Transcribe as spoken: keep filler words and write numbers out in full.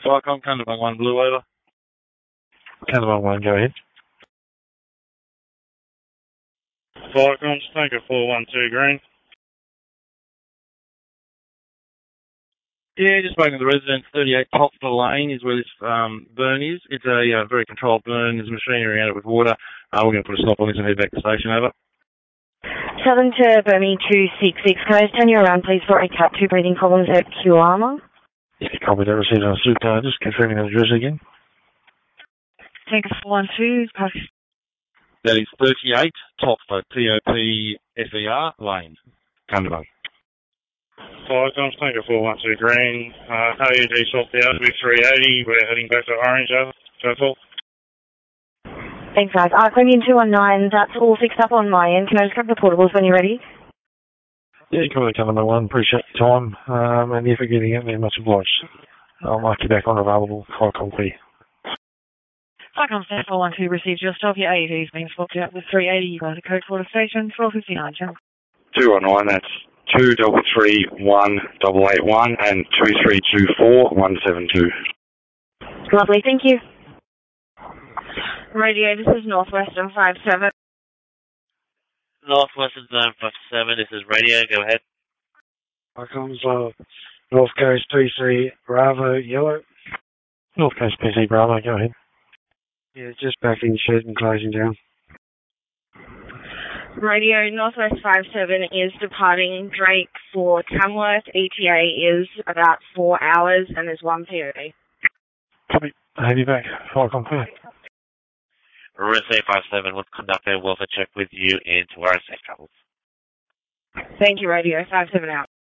Viacom, Cundabung one, Blue over. Cundabung one, go ahead. Viacom, Tanker four one two, green. Yeah, just spoken to the residents. thirty-eight Topfer Lane is where this um, burn is. It's a uh, very controlled burn. There's machinery around it with water. Uh, we're going to put a stop on this and head back to the station, over. Southern to Burmese two six six. Can I just turn you around, please, for a cat two breathing problems at Kiwama? Yeah, copy that. Received on a suit car. Just confirming the address again. Tanker four one two, pass. That is thirty-eight Topfer, T O P F E R Lane, Cundabung. Viacom, Tanker four one two, green. Uh, A U D swapped out with three eighty. We're heading back to Orange, over. Total. Thanks, guys. Uh, Premium two one nine, that's all fixed up on my end. Can I just grab the portables when you're ready? Yeah, you copy the Cundabung one. Appreciate your time. Um, and if you're getting it, then much obliged. I'll mark you back on available. Viacom clear. Viacom four one two received your stop. Your A U D's been swapped out with three eighty. You got a code for the station, four fifty-nine, jump. two one nine, that's two double three one double eight one and two three two four one seven two. Lovely, thank you. Radio, this is Northwestern five seven. Northwestern Zone five seven, this is radio, go ahead. Viacom's uh, North Coast P C Bravo Yellow. North Coast P C Bravo, go ahead. Yeah, just back in shed and closing down. Radio, Northwest five seven is departing Drake for Tamworth. E T A is about four hours and there's one P O D. Copy. I'll have you back. Viacom clear. Receive five seven will conduct a welfare check with you into our safe travels. Thank you, Radio. five seven out.